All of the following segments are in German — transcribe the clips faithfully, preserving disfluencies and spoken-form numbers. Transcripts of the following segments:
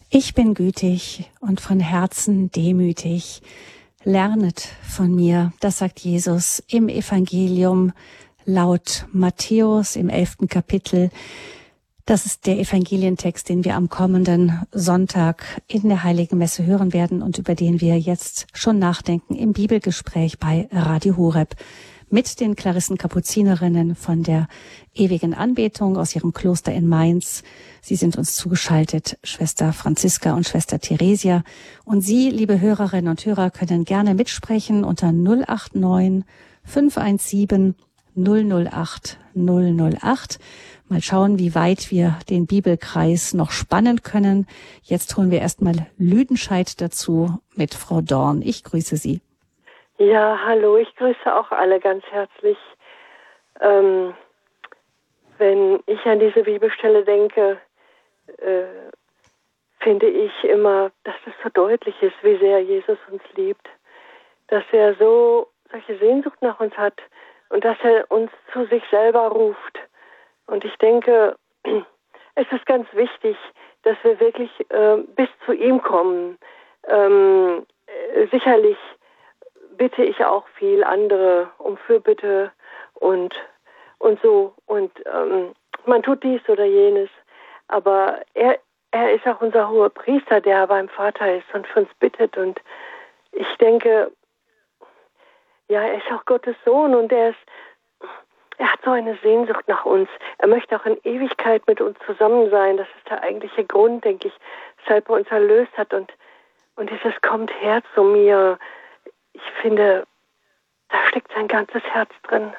Ich bin gütig und von Herzen demütig. Lernet von mir, das sagt Jesus im Evangelium laut Matthäus im elften Kapitel. Das ist der Evangelientext, den wir am kommenden Sonntag in der Heiligen Messe hören werden und über den wir jetzt schon nachdenken im Bibelgespräch bei Radio Horeb mit den Klarissen-Kapuzinerinnen von der Ewigen Anbetung aus ihrem Kloster in Mainz. Sie sind uns zugeschaltet, Schwester Franziska und Schwester Theresia. Und Sie, liebe Hörerinnen und Hörer, können gerne mitsprechen unter null acht neun fünf eins sieben null null acht null null acht. Mal schauen, wie weit wir den Bibelkreis noch spannen können. Jetzt holen wir erstmal Lüdenscheid dazu mit Frau Dorn. Ich grüße Sie. Ja, hallo, ich grüße auch alle ganz herzlich. Ähm, wenn ich an diese Bibelstelle denke, äh, finde ich immer, dass es so deutlich ist, wie sehr Jesus uns liebt, dass er so solche Sehnsucht nach uns hat und dass er uns zu sich selber ruft. Und ich denke, es ist ganz wichtig, dass wir wirklich äh, bis zu ihm kommen. Ähm, äh, sicherlich bitte ich auch viel andere um Fürbitte und und so. Und ähm, man tut dies oder jenes. Aber er, er ist auch unser hoher Priester, der beim Vater ist und für uns bittet. Und ich denke, ja, er ist auch Gottes Sohn und er ist, er hat so eine Sehnsucht nach uns. Er möchte auch in Ewigkeit mit uns zusammen sein. Das ist der eigentliche Grund, denke ich, weshalb er uns erlöst hat. Und, und dieses kommt her zu mir. Ich finde, da steckt sein ganzes Herz drin.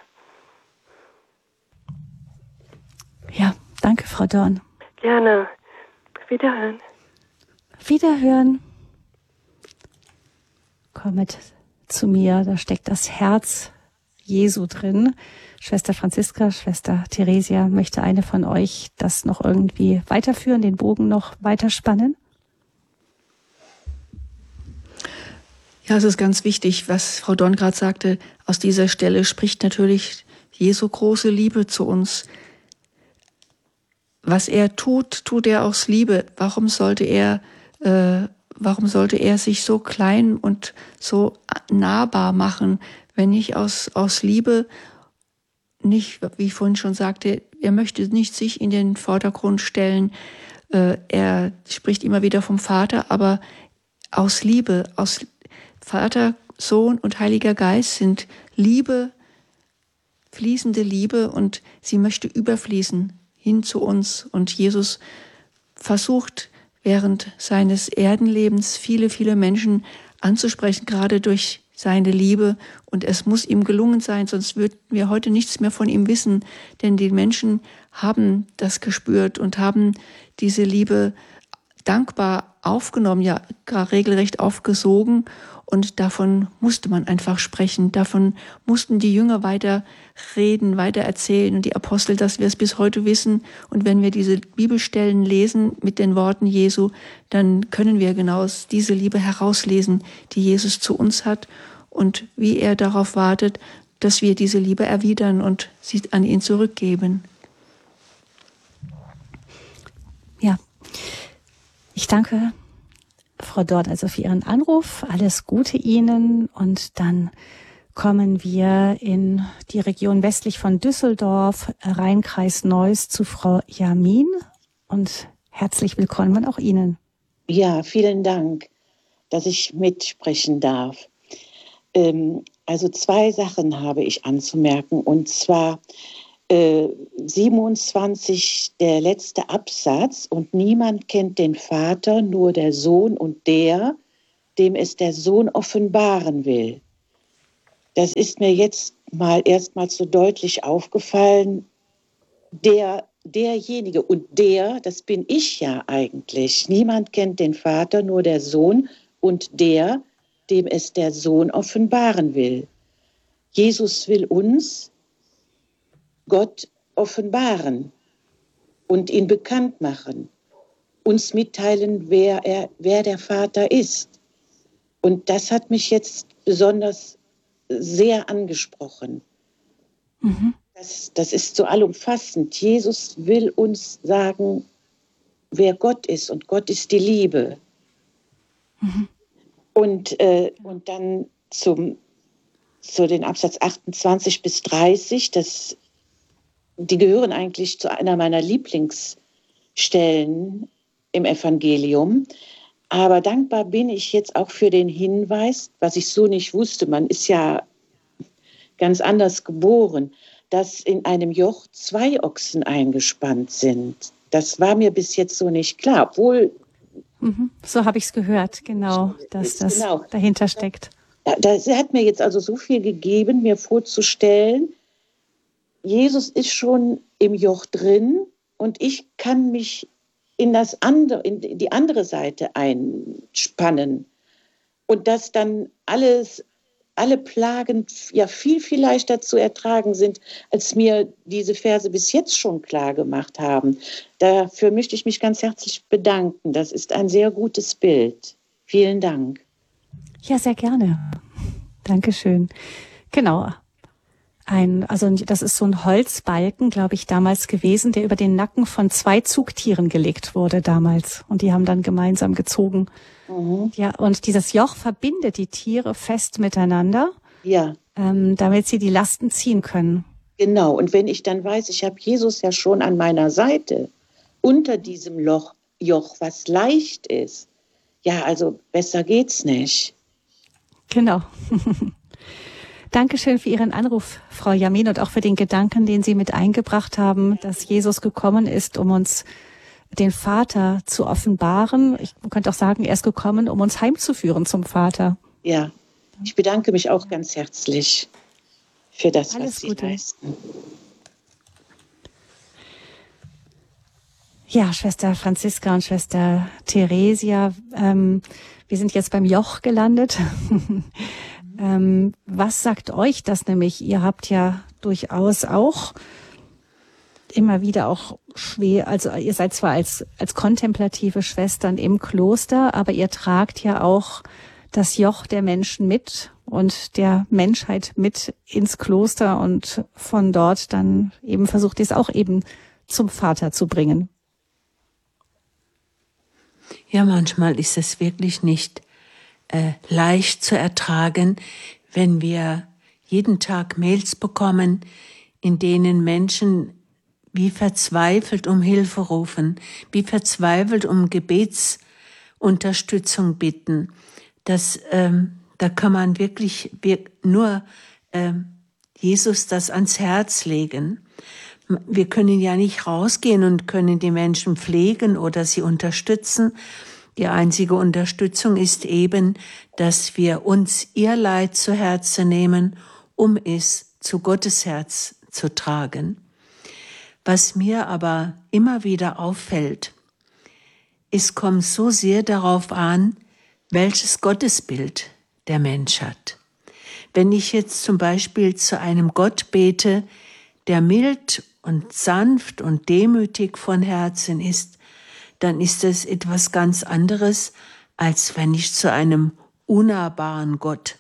Ja, danke, Frau Dorn. Gerne. Wiederhören. Wiederhören. Kommet zu mir, da steckt das Herz Jesu drin. Schwester Franziska, Schwester Theresia, möchte eine von euch das noch irgendwie weiterführen, den Bogen noch weiterspannen? Ja, es ist ganz wichtig, was Frau Dorn gerade sagte. Aus dieser Stelle spricht natürlich Jesu große Liebe zu uns. Was er tut, tut er aus Liebe. Warum sollte er, äh, warum sollte er sich so klein und so nahbar machen, wenn nicht aus, aus Liebe, nicht, wie ich vorhin schon sagte, er möchte nicht sich in den Vordergrund stellen. Äh, er spricht immer wieder vom Vater, aber aus Liebe, aus Vater, Sohn und Heiliger Geist sind Liebe, fließende Liebe und sie möchte überfließen hin zu uns. Und Jesus versucht während seines Erdenlebens viele, viele Menschen anzusprechen, gerade durch seine Liebe. Und es muss ihm gelungen sein, sonst würden wir heute nichts mehr von ihm wissen. Denn die Menschen haben das gespürt und haben diese Liebe dankbar aufgenommen, ja gar regelrecht aufgesogen. Und davon musste man einfach sprechen. Davon mussten die Jünger weiter reden, weiter erzählen und die Apostel, dass wir es bis heute wissen. Und wenn wir diese Bibelstellen lesen mit den Worten Jesu, dann können wir genau diese Liebe herauslesen, die Jesus zu uns hat und wie er darauf wartet, dass wir diese Liebe erwidern und sie an ihn zurückgeben. Ja, ich danke Frau Dorn also für Ihren Anruf. Alles Gute Ihnen. Und dann kommen wir in die Region westlich von Düsseldorf, Rheinkreis Neuss, zu Frau Jamin. Und herzlich willkommen auch Ihnen. Ja, vielen Dank, dass ich mitsprechen darf. Ähm, also zwei Sachen habe ich anzumerken. Und zwar äh, siebenundzwanzig, der letzte Absatz. Und niemand kennt den Vater, nur der Sohn und der, dem es der Sohn offenbaren will. Das ist mir jetzt mal erstmals so deutlich aufgefallen. Der, derjenige und der, das bin ich ja eigentlich. Niemand kennt den Vater, nur der Sohn und der, dem es der Sohn offenbaren will. Jesus will uns Gott offenbaren und ihn bekannt machen, uns mitteilen, wer er, wer der Vater ist. Und das hat mich jetzt besonders sehr angesprochen. Mhm. Das, das ist so allumfassend. Jesus will uns sagen, wer Gott ist. Und Gott ist die Liebe. Mhm. Und, äh, und dann zum, zu den Absatz achtundzwanzig bis dreißig, das, die gehören eigentlich zu einer meiner Lieblingsstellen im Evangelium. Aber dankbar bin ich jetzt auch für den Hinweis, was ich so nicht wusste. Man ist ja ganz anders geboren, dass in einem Joch zwei Ochsen eingespannt sind. Das war mir bis jetzt so nicht klar, obwohl... Mhm, so habe ich es gehört, genau, dass das genau dahinter steckt. Das hat mir jetzt also so viel gegeben, mir vorzustellen, Jesus ist schon im Joch drin und ich kann mich in, das andere, in die andere Seite einspannen. Und dass dann alles, alle Plagen ja viel, viel leichter zu ertragen sind, als mir diese Verse bis jetzt schon klar gemacht haben. Dafür möchte ich mich ganz herzlich bedanken. Das ist ein sehr gutes Bild. Vielen Dank. Ja, sehr gerne. Dankeschön. Genau. Ein, also das ist so ein Holzbalken, glaube ich, damals gewesen, der über den Nacken von zwei Zugtieren gelegt wurde damals. Und die haben dann gemeinsam gezogen. Mhm. Ja, und dieses Joch verbindet die Tiere fest miteinander, ja. ähm, damit sie die Lasten ziehen können. Genau. Und wenn ich dann weiß, ich habe Jesus ja schon an meiner Seite, unter diesem Loch, Joch, was leicht ist, ja, also besser geht's nicht. Genau. Dankeschön für Ihren Anruf, Frau Yamin, und auch für den Gedanken, den Sie mit eingebracht haben, dass Jesus gekommen ist, um uns den Vater zu offenbaren. Ich könnte auch sagen, er ist gekommen, um uns heimzuführen zum Vater. Ja, ich bedanke mich auch ganz herzlich für das, Alles was Sie Gute. leisten. Ja, Schwester Franziska und Schwester Theresia, ähm, wir sind jetzt beim Joch gelandet. ähm, was sagt euch das nämlich? Ihr habt ja durchaus auch immer wieder auch schwer, also ihr seid zwar als, als kontemplative Schwestern im Kloster, aber ihr tragt ja auch das Joch der Menschen mit und der Menschheit mit ins Kloster und von dort dann eben versucht ihr es auch eben zum Vater zu bringen. Ja, manchmal ist es wirklich nicht äh, leicht zu ertragen, wenn wir jeden Tag Mails bekommen, in denen Menschen wie verzweifelt um Hilfe rufen, wie verzweifelt um Gebetsunterstützung bitten. Das, ähm, da kann man wirklich, wirklich nur ähm, Jesus das ans Herz legen. Wir können ja nicht rausgehen und können die Menschen pflegen oder sie unterstützen. Die einzige Unterstützung ist eben, dass wir uns ihr Leid zu Herzen nehmen, um es zu Gottes Herz zu tragen. Was mir aber immer wieder auffällt, es kommt so sehr darauf an, welches Gottesbild der Mensch hat. Wenn ich jetzt zum Beispiel zu einem Gott bete, der mild und sanft und demütig von Herzen ist, dann ist es etwas ganz anderes, als wenn ich zu einem unnahbaren Gott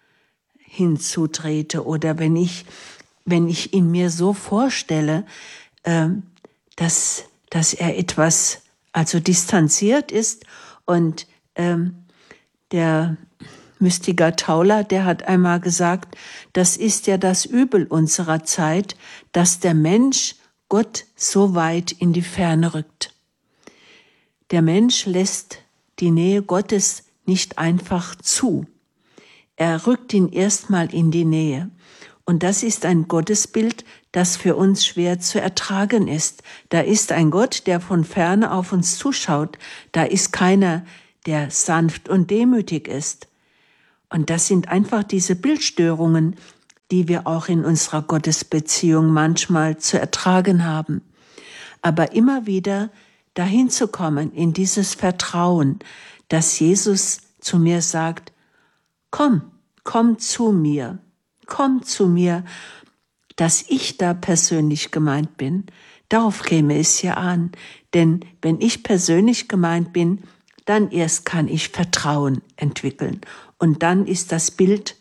hinzutrete oder wenn ich, wenn ich ihn mir so vorstelle, äh, dass, dass er etwas, also distanziert ist. Und ähm, der Mystiker Tauler, der hat einmal gesagt, das ist ja das Übel unserer Zeit, dass der Mensch Gott so weit in die Ferne rückt. Der Mensch lässt die Nähe Gottes nicht einfach zu. Er rückt ihn erstmal in die Nähe. Und das ist ein Gottesbild, das für uns schwer zu ertragen ist. Da ist ein Gott, der von ferne auf uns zuschaut. Da ist keiner, der sanft und demütig ist. Und das sind einfach diese Bildstörungen, die wir auch in unserer Gottesbeziehung manchmal zu ertragen haben. Aber immer wieder dahin zu kommen, in dieses Vertrauen, dass Jesus zu mir sagt, komm, komm zu mir, komm zu mir, dass ich da persönlich gemeint bin. Darauf käme es ja an, denn wenn ich persönlich gemeint bin, dann erst kann ich Vertrauen entwickeln. Und dann ist das Bild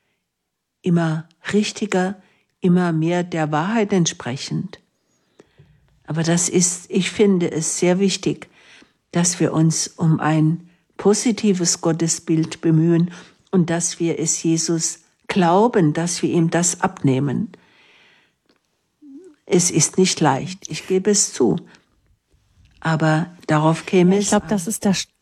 immer richtiger, immer mehr der Wahrheit entsprechend. Aber das ist, ich finde es sehr wichtig, dass wir uns um ein positives Gottesbild bemühen und dass wir es Jesus glauben, dass wir ihm das abnehmen. Es ist nicht leicht, ich gebe es zu. Aber darauf käme ja, es Ich glaube, das ist das,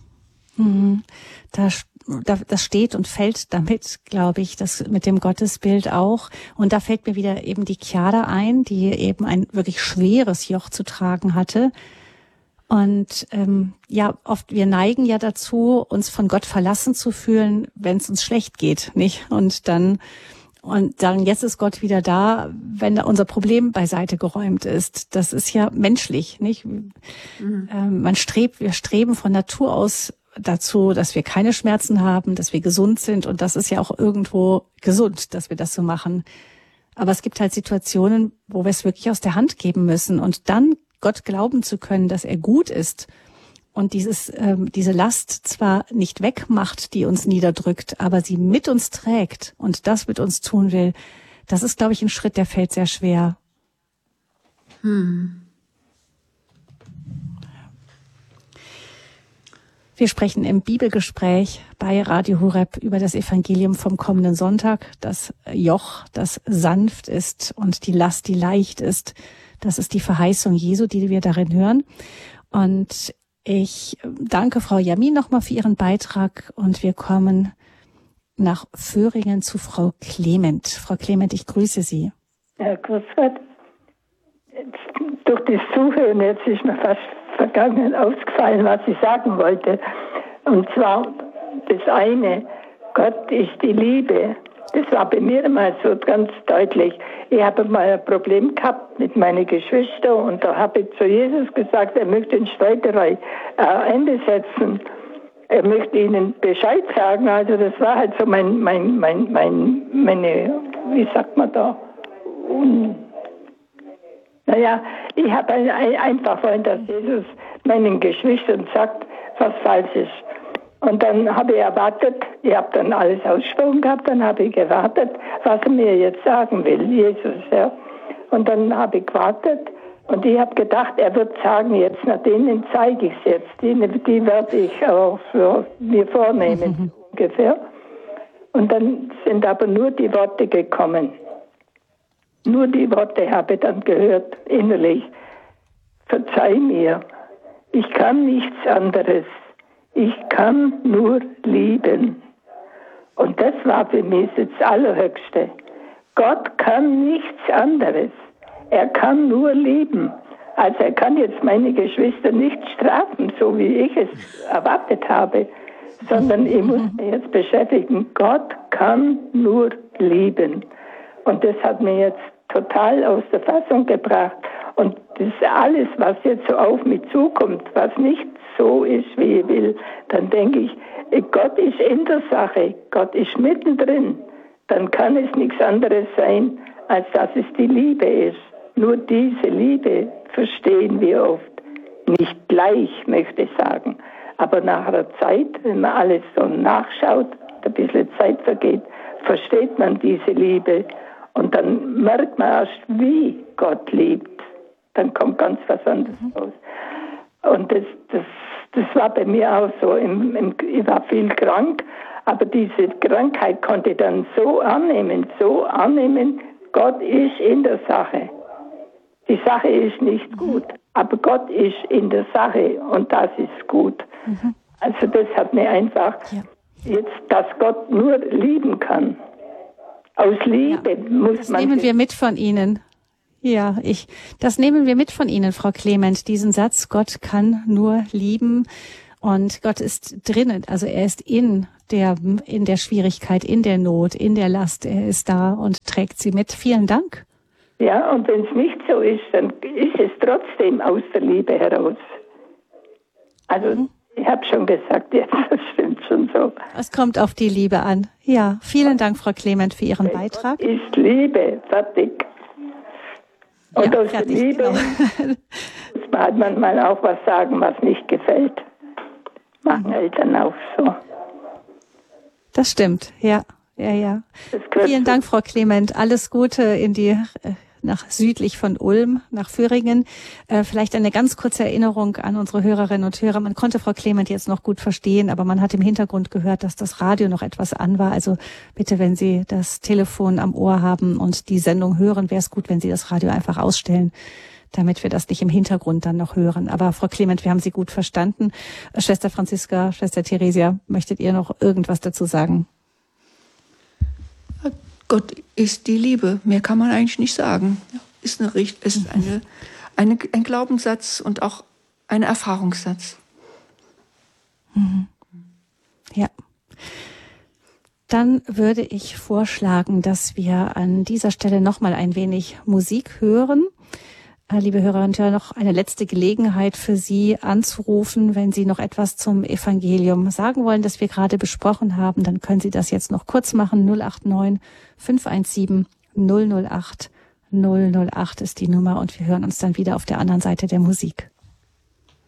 das, das steht und fällt damit, glaube ich, das mit dem Gottesbild auch. Und da fällt mir wieder eben die Chiara ein, die eben ein wirklich schweres Joch zu tragen hatte. Und ähm, ja, oft, wir neigen ja dazu, uns von Gott verlassen zu fühlen, wenn es uns schlecht geht, nicht? Und dann und sagen, jetzt ist Gott wieder da, wenn da unser Problem beiseite geräumt ist. Das ist ja menschlich, nicht? Mhm. Ähm, man strebt, wir streben von Natur aus dazu, dass wir keine Schmerzen haben, dass wir gesund sind. Und das ist ja auch irgendwo gesund, dass wir das so machen. Aber es gibt halt Situationen, wo wir es wirklich aus der Hand geben müssen. Und dann Gott glauben zu können, dass er gut ist und dieses, ähm, diese Last zwar nicht wegmacht, die uns niederdrückt, aber sie mit uns trägt und das mit uns tun will, das ist, glaube ich, ein Schritt, der fällt sehr schwer. Hm. Wir sprechen im Bibelgespräch bei Radio Horeb über das Evangelium vom kommenden Sonntag, das Joch, das sanft ist und die Last, die leicht ist. Das ist die Verheißung Jesu, die wir darin hören. Und ich danke Frau Yamin nochmal für ihren Beitrag und wir kommen nach Föhringen zu Frau Clement. Frau Clement, ich grüße Sie. Ja, grüß Gott. Durch das Zuhören jetzt ist mir fast vergangen ausgefallen, was ich sagen wollte. Und zwar das eine, Gott ist die Liebe. Das war bei mir immer so ganz deutlich. Ich habe mal ein Problem gehabt mit meinen Geschwistern und da habe ich zu Jesus gesagt, er möchte in Streiterei ein Ende setzen. Er möchte ihnen Bescheid sagen. Also das war halt so mein, mein, mein, mein, meine, wie sagt man da? Un naja, ich habe ein, ein, einfach wollen, dass Jesus meinen Geschwistern sagt, was falsch ist. Und dann habe ich erwartet, ich habe dann alles ausgesprochen gehabt, dann habe ich gewartet, was er mir jetzt sagen will, Jesus, ja. Und dann habe ich gewartet und ich habe gedacht, er wird sagen, jetzt, na denen zeige ich es jetzt, die, die werde ich auch für mir vornehmen, mhm. ungefähr. Und dann sind aber nur die Worte gekommen. Nur die Worte habe ich dann gehört, innerlich. Verzeih mir, ich kann nichts anderes. Ich kann nur lieben. Und das war für mich das Allerhöchste. Gott kann nichts anderes. Er kann nur lieben. Also er kann jetzt meine Geschwister nicht strafen, so wie ich es erwartet habe, sondern ich muss mich jetzt beschäftigen. Gott kann nur lieben. Und das hat mir jetzt total aus der Fassung gebracht. Und das alles, was jetzt so auf mich zukommt, was nicht so ist, wie ich will, dann denke ich, Gott ist in der Sache, Gott ist mittendrin. Dann kann es nichts anderes sein, als dass es die Liebe ist. Nur diese Liebe verstehen wir oft. Nicht gleich, möchte ich sagen. Aber nach einer Zeit, wenn man alles so nachschaut, ein bisschen Zeit vergeht, versteht man diese Liebe. Und dann merkt man erst, wie Gott liebt. Dann kommt ganz was anderes raus. Und das, das, das war bei mir auch so. Im, im, ich war viel krank, aber diese Krankheit konnte ich dann so annehmen, so annehmen, Gott ist in der Sache. Die Sache ist nicht gut, aber Gott ist in der Sache und das ist gut. Mhm. Also das hat mir einfach ja. jetzt, dass Gott nur lieben kann. Aus Liebe ja, muss das man... Das nehmen wir mit von Ihnen. Ja, ich, das nehmen wir mit von Ihnen, Frau Clement, diesen Satz, Gott kann nur lieben und Gott ist drinnen, also er ist in der, in der Schwierigkeit, in der Not, in der Last, er ist da und trägt sie mit. Vielen Dank. Ja, und wenn es nicht so ist, dann ist es trotzdem aus der Liebe heraus. Also, mhm. ich habe schon gesagt, jetzt, das stimmt schon so. Es kommt auf die Liebe an. Ja, vielen Dank, Frau Clement, für Ihren Gott Beitrag. Ist Liebe, fertig. Und ja, aus der Liebe genau. muss man halt manchmal auch was sagen, was nicht gefällt. Machen mhm. Eltern auch so. Das stimmt, ja. Ja, ja. Vielen Dank, Frau Clement. Alles Gute in die nach südlich von Ulm, nach Föhringen. Äh, vielleicht eine ganz kurze Erinnerung an unsere Hörerinnen und Hörer. Man konnte Frau Clement jetzt noch gut verstehen, aber man hat im Hintergrund gehört, dass das Radio noch etwas an war. Also bitte, wenn Sie das Telefon am Ohr haben und die Sendung hören, wäre es gut, wenn Sie das Radio einfach ausstellen, damit wir das nicht im Hintergrund dann noch hören. Aber Frau Clement, wir haben Sie gut verstanden. Schwester Franziska, Schwester Theresia, möchtet ihr noch irgendwas dazu sagen? Gott ist die Liebe. Mehr kann man eigentlich nicht sagen. Ist, eine, ist eine, eine, ein Glaubenssatz und auch ein Erfahrungssatz. Mhm. Ja. Dann würde ich vorschlagen, dass wir an dieser Stelle noch mal ein wenig Musik hören. Liebe Hörer und Hörer, noch eine letzte Gelegenheit für Sie anzurufen, wenn Sie noch etwas zum Evangelium sagen wollen, das wir gerade besprochen haben. Dann können Sie das jetzt noch kurz machen. null acht neun fünf eins sieben null null acht null null acht ist die Nummer und wir hören uns dann wieder auf der anderen Seite der Musik.